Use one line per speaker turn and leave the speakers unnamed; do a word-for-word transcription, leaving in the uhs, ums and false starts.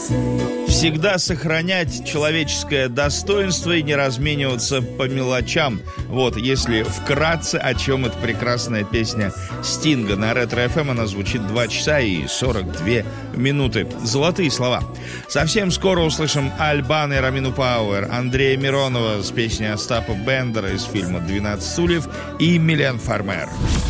Всегда сохранять человеческое достоинство и не размениваться по мелочам. Вот, если вкратце, о чем эта прекрасная песня Стинга. На Ретро-эф эм она звучит два часа и сорок две минуты. Золотые слова. Совсем скоро услышим Аль-Бано и Ромину Пауэр, Андрея Миронова с песней Остапа Бендера из фильма «двенадцать стульев» и Милен Фармер.